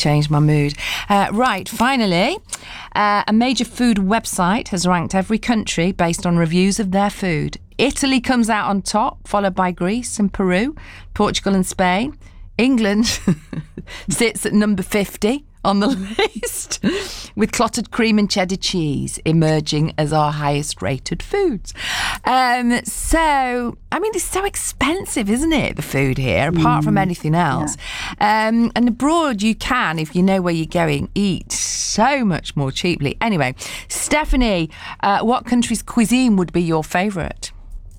change my mood. Right, finally, a major food website has ranked every country based on reviews of their food. Italy comes out on top, followed by Greece and Peru, Portugal and Spain. England sits at number 50 on the list, with clotted cream and cheddar cheese emerging as our highest rated foods. So, I mean, it's so expensive, isn't it, the food here, apart from anything else. Yeah. And abroad you can, if you know where you're going, eat so much more cheaply. Anyway, Stephanie, what country's cuisine would be your favourite?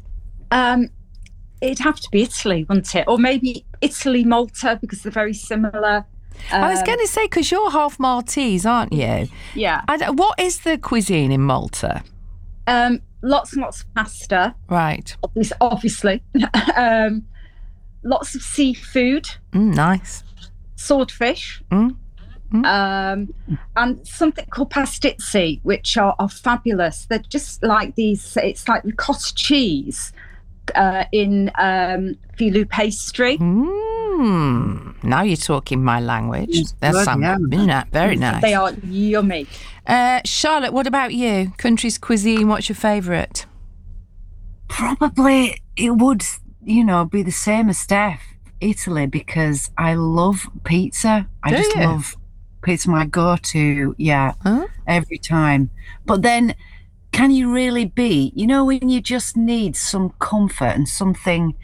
It'd have to be Italy, wouldn't it? Or maybe Italy, Malta, because they're very similar. I was going to say, because you're half Maltese, aren't you? Yeah. What is the cuisine in Malta? Lots and lots of pasta. Right. Obviously. Lots of seafood. Nice. Swordfish. And something called pastizzi, which are fabulous. They're just like these, it's like ricotta cheese in filo pastry. Now you're talking my language. That's something, isn't it? Very nice. They are yummy. Charlotte, what about you? Country's cuisine, what's your favourite? Probably it would, be the same as Steph, Italy, because I love pizza. I just love pizza, my go-to, every time. But then, can you really be, when you just need some comfort and something,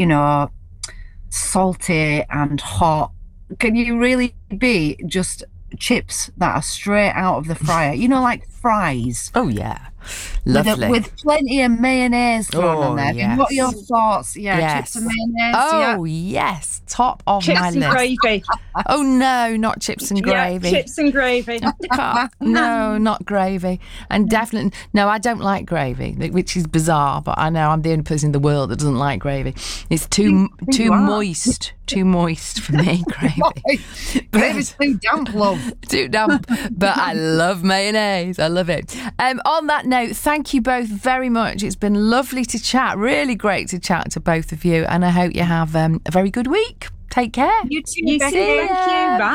salty and hot, can you really be just chips that are straight out of the fryer, like fries? Oh yeah, lovely, with plenty of mayonnaise thrown on there. Yes. What are your thoughts? Chips and mayonnaise. Yes, top of chips my and list. Gravy. Oh no, not chips and gravy. Chips and gravy. No, not gravy. And definitely no, I don't like gravy, which is bizarre, but I know I'm the only person in the world that doesn't like gravy. It's too moist. Too moist for me, gravy. Gravy's too damp, love. Too damp. But I love mayonnaise. I love it. On that note, thank you both very much. It's been lovely to chat. Really great to chat to both of you. And I hope you have a very good week. Take care. You too. You too. Thank you. Bye.